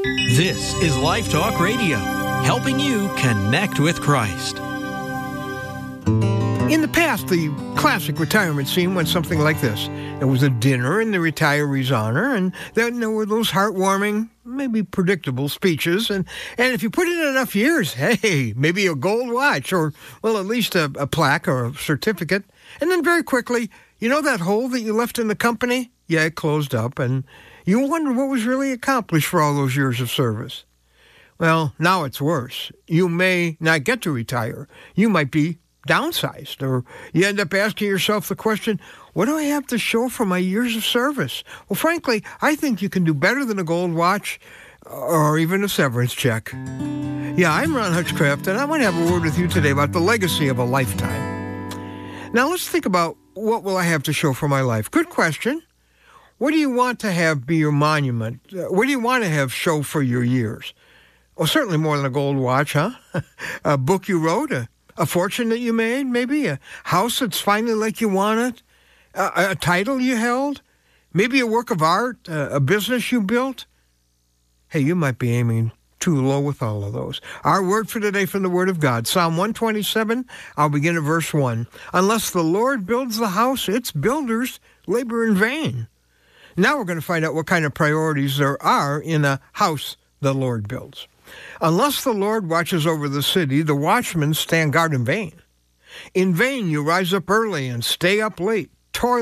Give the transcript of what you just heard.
This is Life Talk Radio, helping you connect with Christ. In the past, the classic retirement scene went something like this. There was a dinner in the retiree's honor, and then there were those heartwarming, maybe predictable speeches. And if you put in enough years, hey, maybe a gold watch or, well, at least a plaque or a certificate. And then very quickly, you know that hole that you left in the company? Yeah, it closed up, and you wonder what was really accomplished for all those years of service. Well, now it's worse. You may not get to retire. You might be downsized, or you end up asking yourself the question, what do I have to show for my years of service? Well, frankly, I think you can do better than a gold watch or even a severance check. Yeah, I'm Ron Hutchcraft, and I want to have a word with you today about the legacy of a lifetime. Now, let's think about what will I have to show for my life. Good question. What do you want to have be your monument? What do you want to have show for your years? Well, certainly more than a gold watch, huh? A book you wrote, a fortune that you made, maybe a house that's finally like you want it, a title you held, maybe a work of art, a business you built. Hey, you might be aiming too low with all of those. Our word for today from the Word of God, Psalm 127, I'll begin at verse 1. Unless the Lord builds the house, its builders labor in vain. Now we're going to find out what kind of priorities there are in a house the Lord builds. Unless the Lord watches over the city, the watchmen stand guard in vain. In vain you rise up early and stay up late, toil